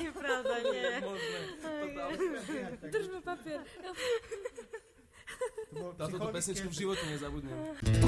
je pravda, nie. Možné. Držme papier. Táto pesničku v živote nezabudnem.